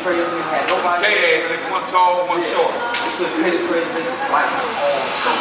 Trey Young had nobody. They had one tall, one short. They put Petty Crazy like